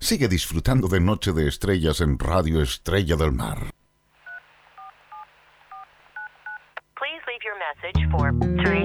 Sigue disfrutando de Noche de Estrellas en Radio Estrella del Mar. Please leave your message for 3